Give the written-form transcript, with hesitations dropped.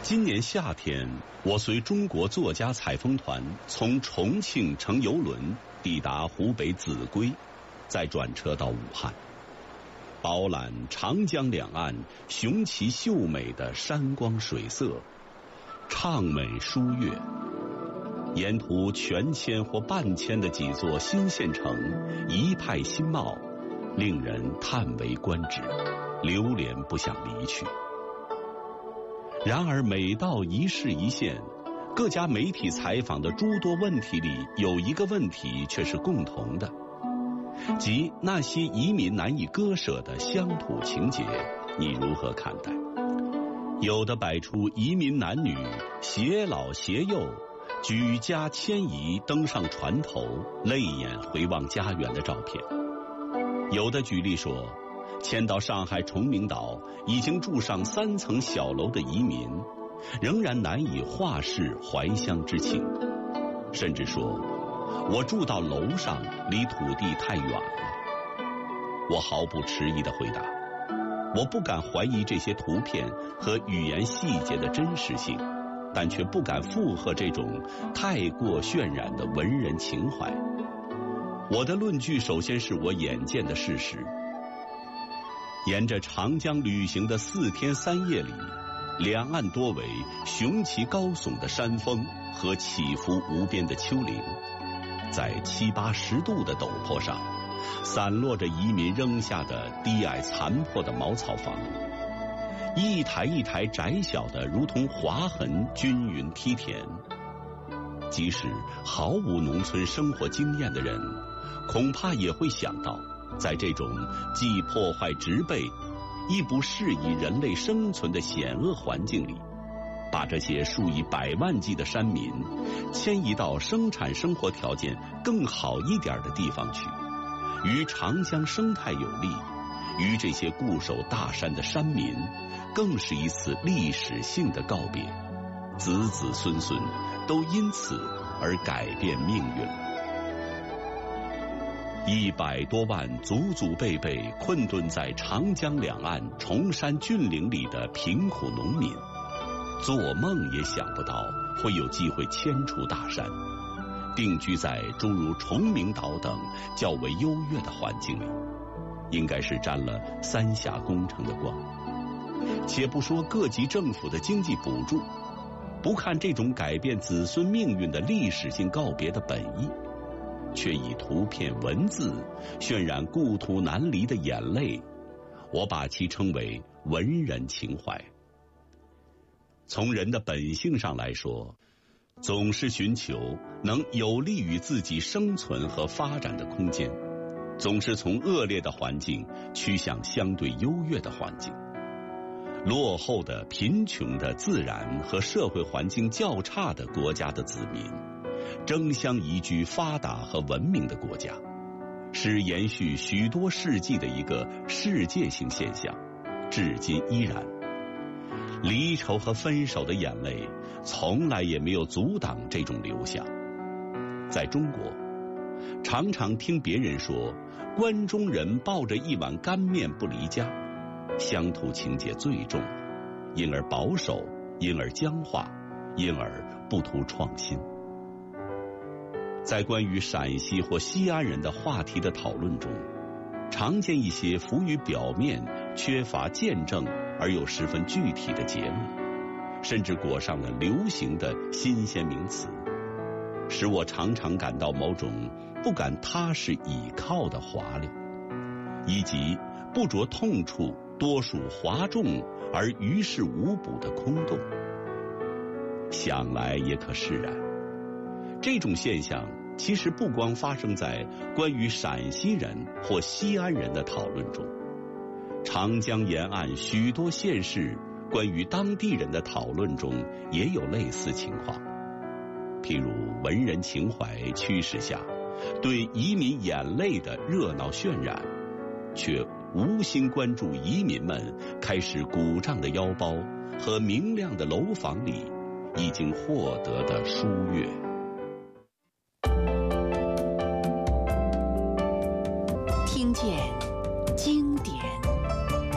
今年夏天，我随中国作家采风团从重庆乘邮轮抵达湖北秭归，再转车到武汉，饱览长江两岸雄奇秀美的山光水色，畅美书悦。沿途全迁或半迁的几座新县城，一派新貌，令人叹为观止，流连不想离去。然而每到一市一县，各家媒体采访的诸多问题里，有一个问题却是共同的，即那些移民难以割舍的乡土情结，你如何看待？有的摆出移民男女携老携幼举家迁移登上船头，泪眼回望家园的照片。有的举例说，迁到上海崇明岛已经住上3层小楼的移民，仍然难以化释怀乡之情，甚至说我住到楼上，离土地太远了。我毫不迟疑地回答，我不敢怀疑这些图片和语言细节的真实性，但却不敢附和这种太过渲染的文人情怀。我的论据首先是我眼见的事实。沿着长江旅行的4天3夜里，两岸多为雄奇高耸的山峰和起伏无边的丘陵，在70、80度的陡坡上，散落着移民扔下的低矮残破的茅草房，一台一台窄小的如同划痕均匀梯田。即使毫无农村生活经验的人，恐怕也会想到，在这种既破坏植被亦不适宜人类生存的险恶环境里，把这些数以百万计的山民迁移到生产生活条件更好一点的地方去，与长江生态有利，与这些固守大山的山民更是一次历史性的告别，子子孙孙都因此而改变命运了。100多万祖祖辈辈困顿在长江两岸崇山峻岭里的贫苦农民，做梦也想不到会有机会迁出大山，定居在诸如崇明岛等较为优越的环境里，应该是沾了三峡工程的光。且不说各级政府的经济补助，不看这种改变子孙命运的历史性告别的本意，却以图片文字渲染故土难离的眼泪，我把其称为文人情怀。从人的本性上来说，总是寻求能有利于自己生存和发展的空间，总是从恶劣的环境趋向相对优越的环境。落后的、贫穷的、自然和社会环境较差的国家的子民争相移居发达和文明的国家，是延续许多世纪的一个世界性现象，至今依然。离愁和分手的眼泪从来也没有阻挡这种流向。在中国，常常听别人说关中人抱着一碗干面不离家，乡土情结最重，因而保守，因而僵化，因而不图创新。在关于陕西或西安人的话题的讨论中，常见一些浮于表面、缺乏见证而又十分具体的结论，甚至裹上了流行的新鲜名词，使我常常感到某种不敢踏实倚靠的滑溜，以及不着痛处多属哗众而于事无补的空洞。想来也可释然，这种现象其实不光发生在关于陕西人或西安人的讨论中，长江沿岸许多县市关于当地人的讨论中也有类似情况。譬如文人情怀驱使下对移民眼泪的热闹渲染，却无心关注移民们开始鼓胀的腰包和明亮的楼房里已经获得的疏悦。 听见